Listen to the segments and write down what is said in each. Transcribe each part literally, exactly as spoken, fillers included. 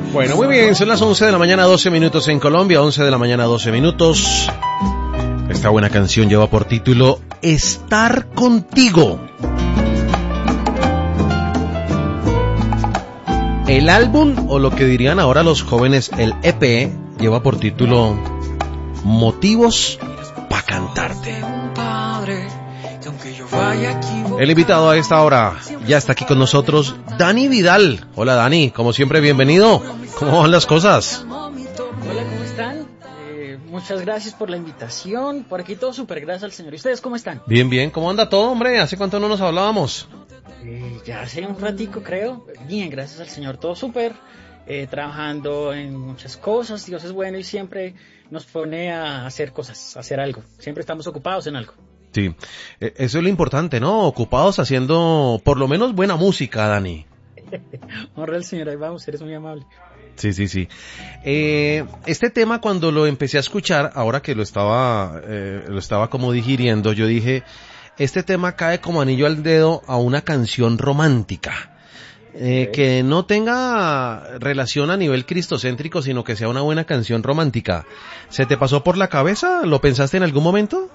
Bueno, muy bien, son las once de la mañana, doce minutos en Colombia, once de la mañana, doce minutos. Esta buena canción lleva por título Estar Contigo. El álbum, o lo que dirían ahora los jóvenes, el E P, lleva por título Motivos para Cantarte. El invitado a esta hora ya está aquí con nosotros, Dani Vidal. Hola Dani, como siempre bienvenido. ¿Cómo van las cosas? Hola, ¿cómo están? Eh, muchas gracias por la invitación. Por aquí todo súper, gracias al Señor. ¿Y ustedes cómo están? Bien, bien. ¿Cómo anda todo, hombre? ¿Hace cuánto no nos hablábamos? Eh, ya hace un ratico, creo. Bien, gracias al Señor, todo súper. Eh, trabajando en muchas cosas. Dios es bueno y siempre nos pone a hacer cosas, a hacer algo. Siempre estamos ocupados en algo. Sí, eso es lo importante, ¿no? Ocupados haciendo por lo menos buena música, Dani. Honra al Señor, ahí vamos, eres muy amable. Sí, sí, sí. Eh, este tema cuando lo empecé a escuchar, ahora que lo estaba, eh, lo estaba como digiriendo, yo dije, este tema cae como anillo al dedo a una canción romántica. Eh, okay. Que no tenga relación a nivel cristocéntrico, sino que sea una buena canción romántica. ¿Se te pasó por la cabeza? ¿Lo pensaste en algún momento?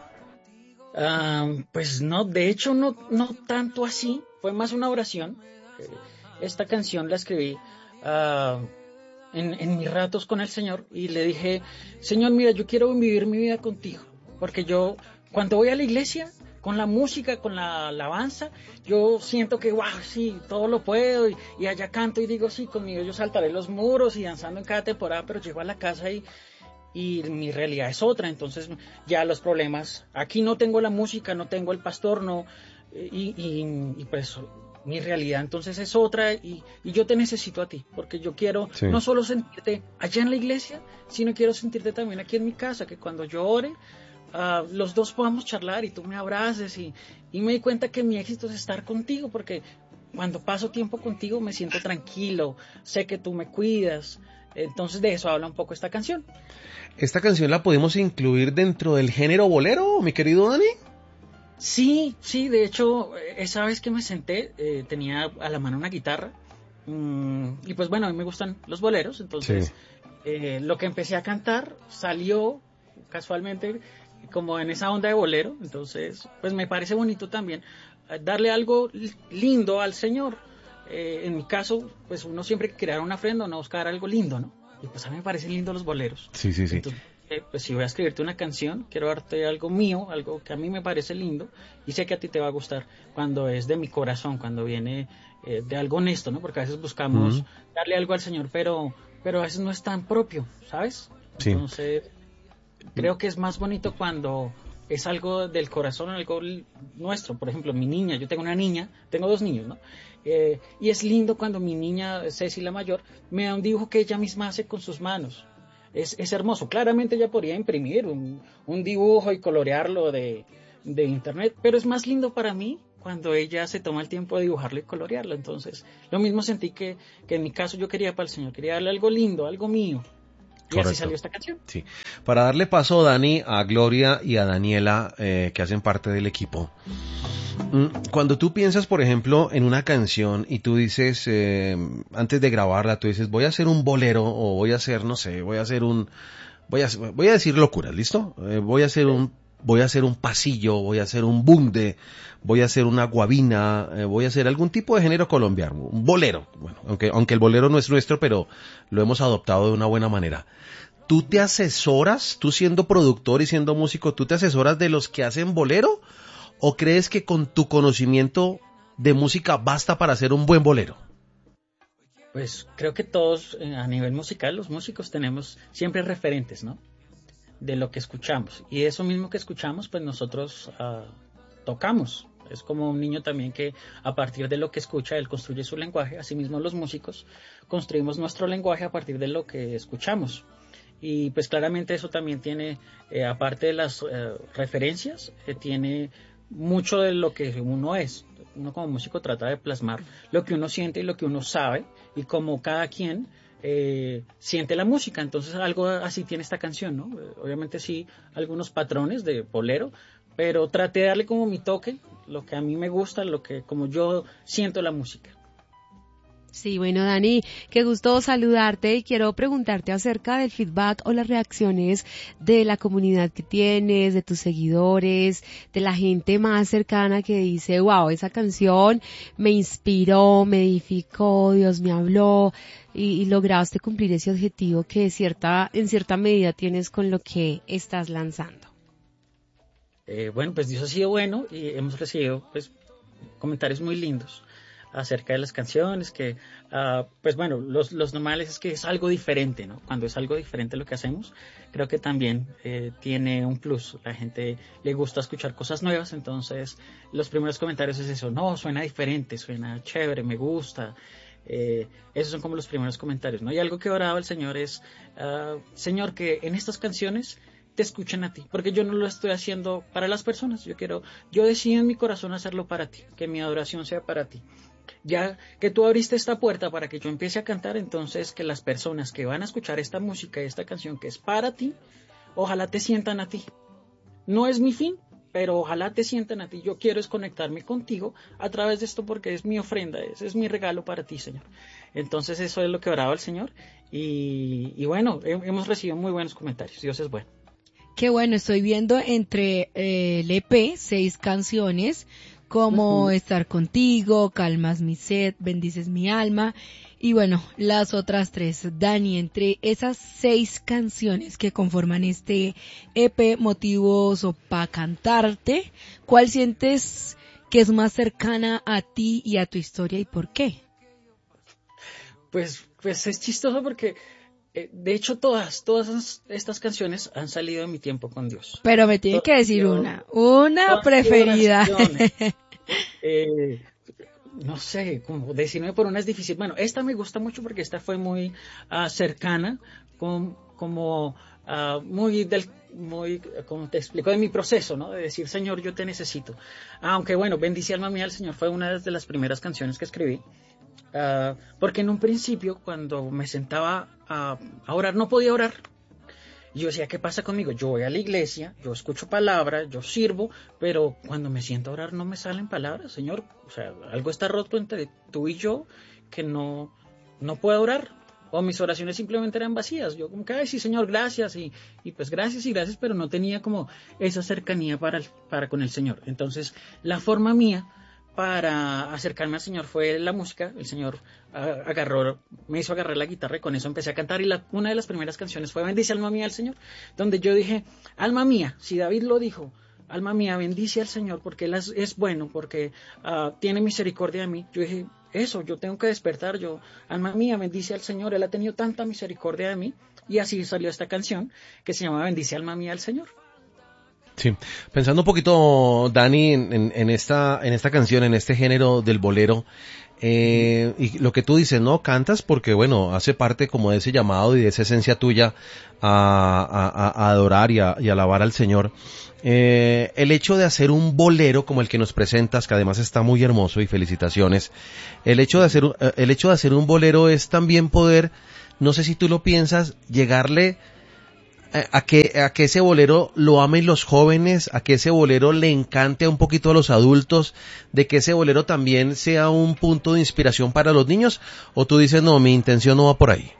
Uh, pues no, de hecho no, no tanto así, fue más una oración. Esta canción la escribí uh, en, en mis ratos con el Señor y le dije, Señor, mira, yo quiero vivir mi vida contigo, porque yo cuando voy a la iglesia, con la música, con la alabanza, yo siento que, wow, sí, todo lo puedo, y, y allá canto y digo, sí, conmigo yo saltaré los muros y danzando en cada temporada, pero llego a la casa y y mi realidad es otra, entonces ya los problemas, aquí no tengo la música, no tengo el pastor, no, y, y, y pues mi realidad entonces es otra, y, y yo te necesito a ti, porque yo quiero sí. no solo sentirte allá en la iglesia, sino quiero sentirte también aquí en mi casa, que cuando yo ore, uh, los dos podamos charlar y tú me abraces, y, y me di cuenta que mi éxito es estar contigo, porque cuando paso tiempo contigo me siento tranquilo, sé que tú me cuidas, entonces de eso habla un poco esta canción. ¿Esta canción la podemos incluir dentro del género bolero, mi querido Dani? Sí, sí, de hecho, esa vez que me senté, eh, tenía a la mano una guitarra, mmm, y pues bueno, a mí me gustan los boleros, entonces sí. eh, lo que empecé a cantar salió casualmente como en esa onda de bolero, entonces pues me parece bonito también eh, darle algo lindo al Señor. Eh, en mi caso, pues uno siempre crear una ofrenda, uno buscar algo lindo, ¿no? Y pues a mí me parecen lindos los boleros. Sí, sí, sí. Entonces, eh, pues si voy a escribirte una canción, quiero darte algo mío, algo que a mí me parece lindo, y sé que a ti te va a gustar cuando es de mi corazón, cuando viene eh, de algo honesto, ¿no? Porque a veces buscamos uh-huh. darle algo al Señor, pero, pero a veces no es tan propio, ¿sabes? Sí. Entonces, creo que es más bonito cuando es algo del corazón, algo nuestro. Por ejemplo, mi niña, yo tengo una niña, tengo dos niños, ¿no? Eh, y es lindo cuando mi niña, Ceci la mayor, me da un dibujo que ella misma hace con sus manos. Es, es hermoso. Claramente ella podría imprimir un, un dibujo y colorearlo de, de internet, pero es más lindo para mí cuando ella se toma el tiempo de dibujarlo y colorearlo. Entonces, lo mismo sentí que, que en mi caso yo quería para el Señor, quería darle algo lindo, algo mío. Y Correcto. Así salió esta canción. Sí. Para darle paso, Dani, a Gloria y a Daniela, eh, que hacen parte del equipo. Cuando tú piensas, por ejemplo, en una canción y tú dices, eh, antes de grabarla, tú dices, voy a hacer un bolero o voy a hacer, no sé, voy a hacer un, voy a, voy a decir locuras, ¿listo? Eh, voy a hacer un, voy a hacer un pasillo, voy a hacer un bunde, voy a hacer una guabina, eh, voy a hacer algún tipo de género colombiano, un bolero, bueno, aunque, aunque el bolero no es nuestro, pero lo hemos adoptado de una buena manera. ¿Tú te asesoras, tú siendo productor y siendo músico, tú te asesoras de los que hacen bolero? ¿O crees que con tu conocimiento de música basta para hacer un buen bolero? Pues creo que todos eh, a nivel musical, los músicos tenemos siempre referentes, ¿no? De lo que escuchamos. Y eso mismo que escuchamos, pues nosotros uh, tocamos. Es como un niño también que a partir de lo que escucha, él construye su lenguaje. Asimismo los músicos construimos nuestro lenguaje a partir de lo que escuchamos. Y pues claramente eso también tiene, eh, aparte de las eh, referencias, eh, tiene mucho de lo que uno es. Uno como músico trata de plasmar lo que uno siente y lo que uno sabe, y como cada quien eh, siente la música. Entonces algo así tiene esta canción, ¿no? Obviamente sí, algunos patrones de bolero, pero traté de darle como mi toque, lo que a mí me gusta, lo que como yo siento la música. Sí, bueno, Dani, qué gusto saludarte y quiero preguntarte acerca del feedback o las reacciones de la comunidad que tienes, de tus seguidores, de la gente más cercana que dice, wow, esa canción me inspiró, me edificó, Dios me habló y, y lograste cumplir ese objetivo que cierta, en cierta medida tienes con lo que estás lanzando. Eh, bueno, pues Dios ha sido bueno y hemos recibido pues comentarios muy lindos acerca de las canciones, que uh, pues bueno, los, los normales es que es algo diferente, ¿no? Cuando es algo diferente lo que hacemos, creo que también eh, tiene un plus. La gente le gusta escuchar cosas nuevas, entonces los primeros comentarios es eso, no, suena diferente, suena chévere, me gusta. Eh, esos son como los primeros comentarios, ¿no? Y algo que oraba el Señor es, uh, Señor, que en estas canciones te escuchen a ti, porque yo no lo estoy haciendo para las personas, yo quiero, yo decido en mi corazón hacerlo para ti, que mi adoración sea para ti. Ya que tú abriste esta puerta para que yo empiece a cantar, entonces que las personas que van a escuchar esta música y esta canción que es para ti, ojalá te sientan a ti. No es mi fin, pero ojalá te sientan a ti. Yo quiero es conectarme contigo a través de esto porque es mi ofrenda, es, es mi regalo para ti, Señor. Entonces eso es lo que oraba el Señor y, y bueno, hemos recibido muy buenos comentarios. Dios es bueno. Qué bueno, estoy viendo entre eh, el E P seis canciones como uh-huh. Estar contigo, Calmas mi sed, Bendices mi alma y bueno, las otras tres. Dani, entre esas seis canciones que conforman este E P, Motivos o Pa' Cantarte, ¿cuál sientes que es más cercana a ti y a tu historia y por qué? Pues, pues es chistoso porque de hecho, todas, todas estas canciones han salido de mi tiempo con Dios. Pero me tiene que decir una, una preferida. eh, no sé, como decirme por una es difícil. Bueno, esta me gusta mucho porque esta fue muy uh, cercana, con, como uh, muy del, muy, como te explico, de mi proceso, ¿no? De decir, Señor, yo te necesito. Aunque bueno, Bendice alma mía al Señor fue una de las primeras canciones que escribí. Uh, porque en un principio cuando me sentaba a, a orar no podía orar. Yo decía, ¿qué pasa conmigo? Yo voy a la iglesia, yo escucho palabras, yo sirvo, pero cuando me siento a orar no me salen palabras, Señor. O sea, algo está roto entre tú y yo que no, no puedo orar. O mis oraciones simplemente eran vacías. Yo como que, ay, sí, Señor, gracias. Y, y pues gracias y gracias, pero no tenía como esa cercanía para, para con el Señor. Entonces, la forma mía para acercarme al Señor fue la música. El Señor uh, agarró, me hizo agarrar la guitarra y con eso empecé a cantar y la, una de las primeras canciones fue Bendice alma mía al Señor, donde yo dije, alma mía, si David lo dijo, alma mía, bendice al Señor porque Él es, es bueno, porque uh, tiene misericordia de mí. Yo dije, eso, yo tengo que despertar, yo, alma mía, bendice al Señor, Él ha tenido tanta misericordia de mí, y así salió esta canción que se llama Bendice alma mía al Señor. Sí, pensando un poquito, Dani, en, en esta en esta canción, en este género del bolero, eh, y lo que tú dices, ¿no? Cantas porque, bueno, hace parte como de ese llamado y de esa esencia tuya a, a, a adorar y a, y a alabar al Señor. Eh, el hecho de hacer un bolero como el que nos presentas, que además está muy hermoso y felicitaciones, el hecho de hacer, el hecho de hacer un bolero es también poder, no sé si tú lo piensas, llegarle a que, a que ese bolero lo amen los jóvenes, a que ese bolero le encante un poquito a los adultos, de que ese bolero también sea un punto de inspiración para los niños, o tú dices, no, mi intención no va por ahí.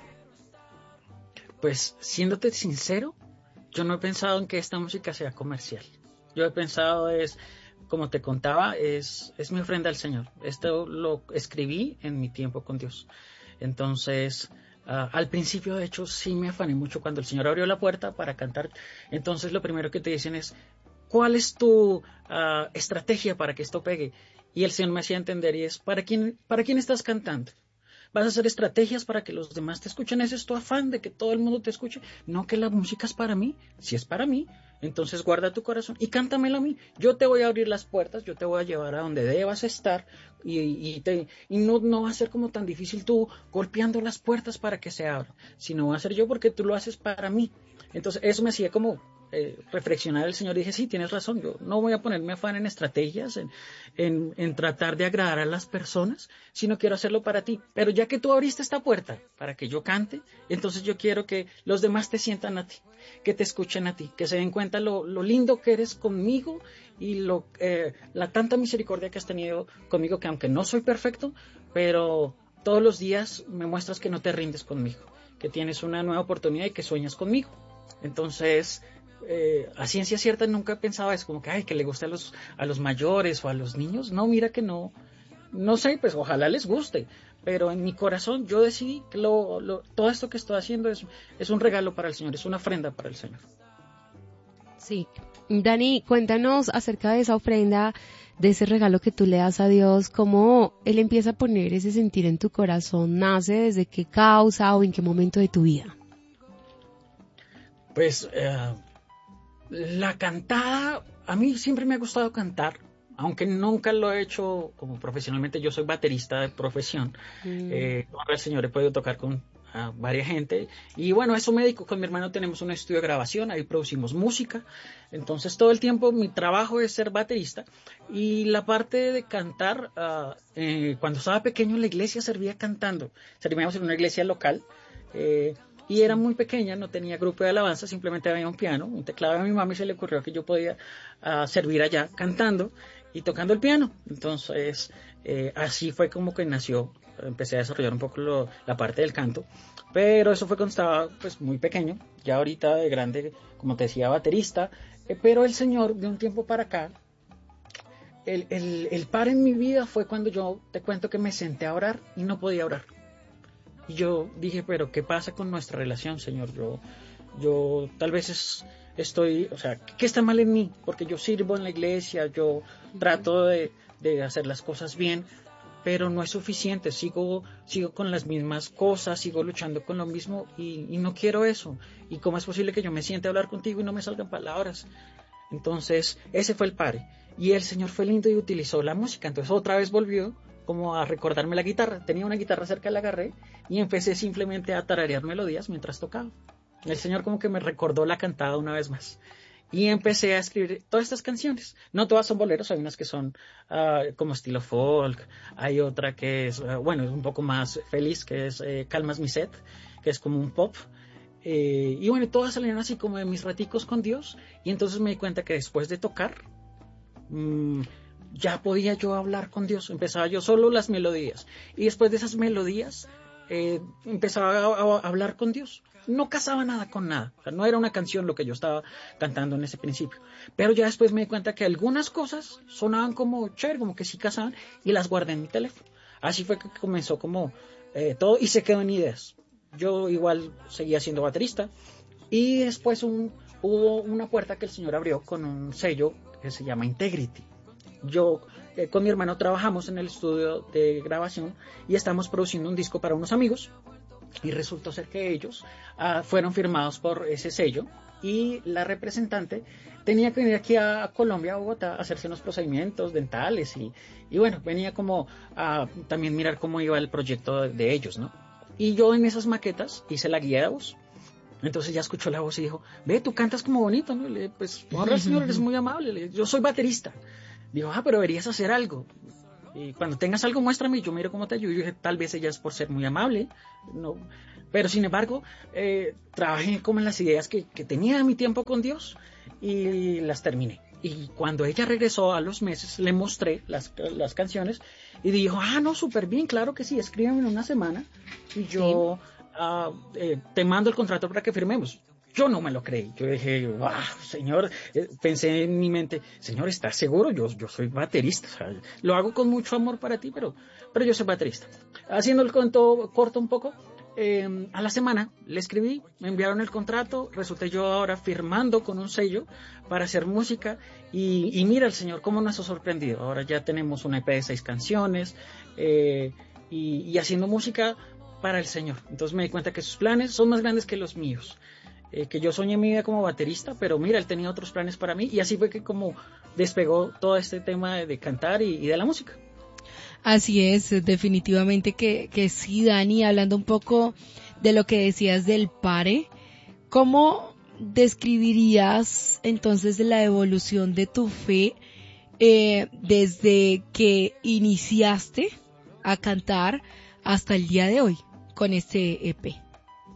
Pues, siéndote sincero, yo no he pensado en que esta música sea comercial. Yo he pensado es, como te contaba, es, es mi ofrenda al Señor. Esto lo escribí en mi tiempo con Dios. Entonces, Uh, al principio, de hecho, sí me afané mucho cuando el Señor abrió la puerta para cantar. Entonces, lo primero que te dicen es, ¿cuál es tu uh, estrategia para que esto pegue? Y el Señor me hacía entender y es, ¿para quién, para quién estás cantando? ¿Vas a hacer estrategias para que los demás te escuchen? ¿Ese es tu afán de que todo el mundo te escuche? No, que la música es para mí. Si es para mí, entonces guarda tu corazón y cántamelo a mí. Yo te voy a abrir las puertas, yo te voy a llevar a donde debas estar y, y, te, y no, no va a ser como tan difícil tú golpeando las puertas para que se abran, sino va a ser yo porque tú lo haces para mí. Entonces eso me hacía como eh, reflexionar el Señor y dije, sí, tienes razón, yo no voy a ponerme afán en estrategias, en, en, en tratar de agradar a las personas, sino quiero hacerlo para ti. Pero ya que tú abriste esta puerta para que yo cante, entonces yo quiero que los demás te sientan a ti, que te escuchen a ti, que se den cuenta lo, lo lindo que eres conmigo y lo, eh, la tanta misericordia que has tenido conmigo, que aunque no soy perfecto, pero todos los días me muestras que no te rindes conmigo, que tienes una nueva oportunidad y que sueñas conmigo. Entonces, eh, a ciencia cierta nunca pensaba eso, como que, ay, que le guste a los, a los mayores o a los niños. No, mira que no, no sé, pues ojalá les guste, pero en mi corazón yo decidí que lo, lo, todo esto que estoy haciendo es, es un regalo para el Señor, es una ofrenda para el Señor. Sí. Dani, cuéntanos acerca de esa ofrenda, de ese regalo que tú le das a Dios, cómo Él empieza a poner ese sentir en tu corazón, nace desde qué causa o en qué momento de tu vida. Pues eh, la cantada, a mí siempre me ha gustado cantar, aunque nunca lo he hecho como profesionalmente. Yo soy baterista de profesión, mm. eh, ahora el Señor he podido tocar con a varias gente, y bueno, eso me dedico. Con mi hermano tenemos un estudio de grabación, ahí producimos música, entonces todo el tiempo mi trabajo es ser baterista, y la parte de cantar, uh, eh, cuando estaba pequeño en la iglesia servía cantando, servíamos en una iglesia local, eh, y era muy pequeña, no tenía grupo de alabanza, simplemente había un piano, un teclado. A mi mamá se le ocurrió que yo podía uh, servir allá cantando y tocando el piano, entonces eh, así fue como que nació. Empecé a desarrollar un poco lo, la parte del canto, pero eso fue cuando estaba pues muy pequeño. Ya ahorita de grande, como te decía, baterista, eh, pero el Señor de un tiempo para acá, el, el, el par en mi vida fue cuando yo te cuento que me senté a orar y no podía orar. Y yo dije, pero ¿qué pasa con nuestra relación, Señor? Yo, yo tal vez es, estoy, o sea, ¿qué está mal en mí? Porque yo sirvo en la iglesia, yo trato de, de hacer las cosas bien, pero no es suficiente, sigo, sigo con las mismas cosas, sigo luchando con lo mismo, y, y no quiero eso. ¿Y cómo es posible que yo me siente a hablar contigo y no me salgan palabras? Entonces, ese fue el pare. Y el Señor fue lindo y utilizó la música. Entonces otra vez volvió como a recordarme la guitarra. Tenía una guitarra cerca, la agarré y empecé simplemente a tararear melodías mientras tocaba. El Señor como que me recordó la cantada una vez más. Y empecé a escribir todas estas canciones. No todas son boleros, hay unas que son uh, como estilo folk, hay otra que es, uh, bueno, es un poco más feliz, que es eh, Calmas mi sed, que es como un pop. Eh, y bueno, todas salieron así como de mis raticos con Dios. Y entonces me di cuenta que después de tocar, mmm, ya podía yo hablar con Dios. Empezaba yo solo las melodías. Y después de esas melodías, eh, empezaba a, a, a hablar con Dios. No casaba nada con nada, o sea, no era una canción lo que yo estaba cantando en ese principio, pero ya después me di cuenta que algunas cosas sonaban como chévere, como que sí casaban, y las guardé en mi teléfono. Así fue que comenzó como eh, todo, y se quedó en ideas. Yo igual seguía siendo baterista, y después un, hubo una puerta que el Señor abrió con un sello que se llama Integrity. Yo eh, con mi hermano trabajamos en el estudio de grabación y estamos produciendo un disco para unos amigos. Y resultó ser que ellos uh, fueron firmados por ese sello, y la representante tenía que venir aquí a, a Colombia, a Bogotá, a hacerse unos procedimientos dentales y, y bueno, venía como a también mirar cómo iba el proyecto de, de ellos, ¿no? Y yo en esas maquetas hice la guía de voz. Entonces ya escuchó la voz y dijo, ve, tú cantas como bonito, ¿no? Le, pues, honra al Señor, eres muy amable. Le, yo soy baterista. Dijo, ah, pero deberías hacer algo. Y cuando tengas algo, muéstrame y yo miro cómo te ayudo. Y yo dije, tal vez ella es por ser muy amable, no, pero sin embargo eh, trabajé como en las ideas que, que tenía en mi tiempo con Dios y las terminé. Y cuando ella regresó a los meses, le mostré las, las canciones y dijo, ah, no, súper bien, claro que sí, escríbeme en una semana y yo sí. uh, eh, te mando el contrato para que firmemos. Yo no me lo creí. Yo dije, wow, Señor, eh, pensé en mi mente, Señor, ¿estás seguro? Yo, yo soy baterista. O sea, lo hago con mucho amor para ti, pero, pero yo soy baterista. Haciendo el cuento corto un poco, eh, a la semana le escribí, me enviaron el contrato, resulté yo ahora firmando con un sello para hacer música y, y mira el Señor cómo nos ha sorprendido. Ahora ya tenemos un E P de seis canciones eh, y, y haciendo música para el Señor. Entonces me di cuenta que sus planes son más grandes que los míos. Eh, que yo soñé mi vida como baterista, pero mira, él tenía otros planes para mí y así fue que como despegó todo este tema de, de cantar y, y de la música. Así es, definitivamente que, que sí, Dani, hablando un poco de lo que decías del pare, ¿cómo describirías entonces la evolución de tu fe eh, desde que iniciaste a cantar hasta el día de hoy con este E P?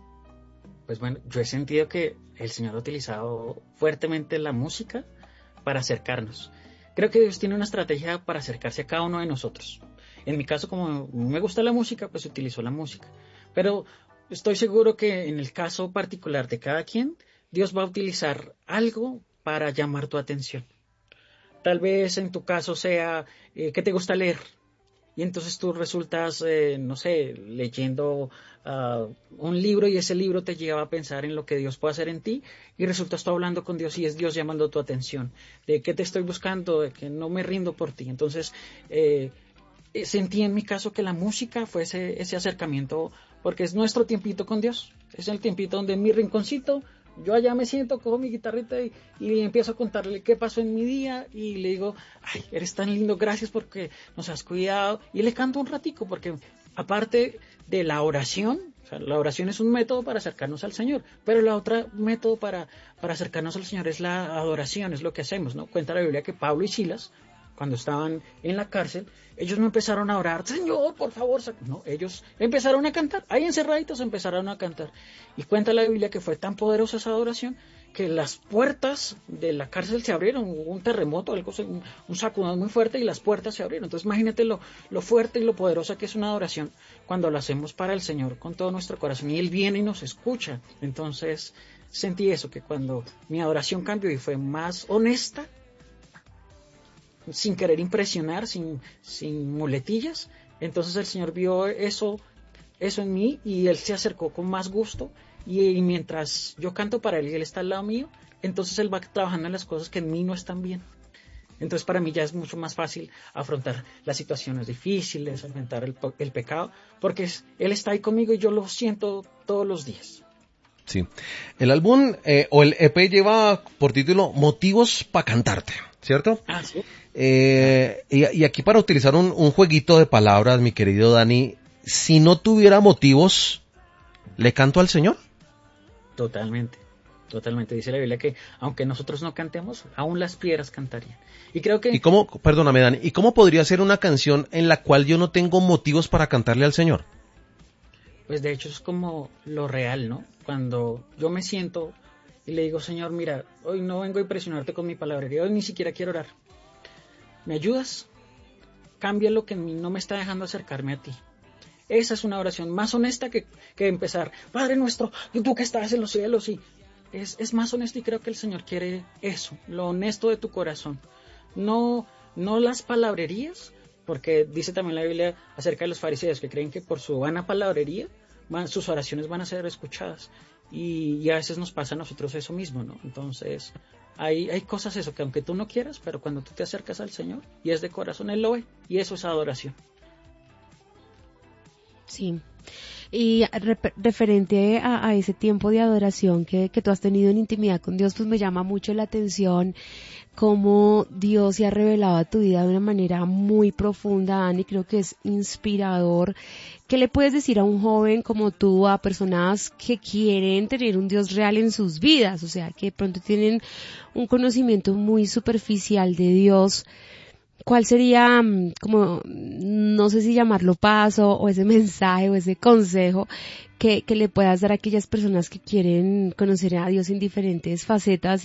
Pues bueno, yo he sentido que el Señor ha utilizado fuertemente la música para acercarnos. Creo que Dios tiene una estrategia para acercarse a cada uno de nosotros. en mi caso, como me gusta la música, pues utilizo la música. Pero estoy seguro que en el caso particular de cada quien, Dios va a utilizar algo para llamar tu atención. Tal vez en tu caso sea eh, que te gusta leer. Y entonces tú resultas, eh, no sé, leyendo uh, un libro y ese libro te lleva a pensar en lo que Dios puede hacer en ti y resultas tú hablando con Dios y es Dios llamando tu atención. De qué te estoy buscando, de que no me rindo por ti. Entonces, eh, sentí en mi caso que la música fue ese, ese acercamiento porque es nuestro tiempito con Dios. Es el tiempito donde en mi rinconcito yo allá me siento, cojo mi guitarrita y, y empiezo a contarle qué pasó en mi día y le digo, ay, eres tan lindo, gracias porque nos has cuidado. Y le canto un ratico porque aparte de la oración, o sea, la oración es un método para acercarnos al Señor, pero el otro método para, para acercarnos al Señor es la adoración, es lo que hacemos, ¿no? Cuenta la Biblia que Pablo y Silas, cuando estaban en la cárcel, ellos no empezaron a orar, Señor, por favor, no, ellos empezaron a cantar, ahí encerraditos empezaron a cantar. Y cuenta la Biblia que fue tan poderosa esa adoración que las puertas de la cárcel se abrieron, hubo un terremoto, algo, un, un sacudón muy fuerte y las puertas se abrieron. Entonces imagínate lo, lo fuerte y lo poderosa que es una adoración cuando la hacemos para el Señor con todo nuestro corazón y Él viene y nos escucha. Entonces sentí eso, que cuando mi adoración cambió y fue más honesta, sin querer impresionar, sin, sin muletillas, entonces el Señor vio eso, eso en mí y Él se acercó con más gusto y, y mientras yo canto para Él y Él está al lado mío, entonces Él va trabajando en las cosas que en mí no están bien. Entonces para mí ya es mucho más fácil afrontar las situaciones difíciles, enfrentar el, el pecado, porque es, Él está ahí conmigo y yo lo siento todos los días. Sí. El álbum eh, o el E P lleva por título Motivos para cantarte, ¿cierto? Ah, sí. Eh, y, y aquí para utilizar un, un jueguito de palabras, mi querido Dani, si no tuviera motivos, ¿le canto al Señor? Totalmente, totalmente. Dice la Biblia que aunque nosotros no cantemos, aún las piedras cantarían. Y creo que... ¿Y cómo, perdóname Dani, ¿y cómo podría ser una canción en la cual yo no tengo motivos para cantarle al Señor? Pues de hecho es como lo real, ¿no? Cuando yo me siento y le digo, Señor, mira, hoy no vengo a impresionarte con mi palabrería, hoy ni siquiera quiero orar. ¿Me ayudas? Cambia lo que no me está dejando acercarme a ti. Esa es una oración más honesta que, que empezar, Padre nuestro, tú que estás en los cielos. Y es, es más honesto y creo que el Señor quiere eso, lo honesto de tu corazón. No, no las palabrerías, porque dice también la Biblia acerca de los fariseos que creen que por su vana palabrería van, sus oraciones van a ser escuchadas. Y, y a veces nos pasa a nosotros eso mismo, ¿no? Entonces... Hay, hay cosas eso que aunque tú no quieras, pero cuando tú te acercas al Señor y es de corazón, Él lo ve y eso es adoración. Sí. Y re- referente a, a ese tiempo de adoración que, que tú has tenido en intimidad con Dios, pues me llama mucho la atención cómo Dios se ha revelado a tu vida de una manera muy profunda, Dani. Creo que es inspirador. ¿Qué le puedes decir a un joven como tú, a personas que quieren tener un Dios real en sus vidas? O sea, que de pronto tienen un conocimiento muy superficial de Dios. ¿Cuál sería, como, no sé si llamarlo paso, o ese mensaje, o ese consejo que, que le puedas dar a aquellas personas que quieren conocer a Dios en diferentes facetas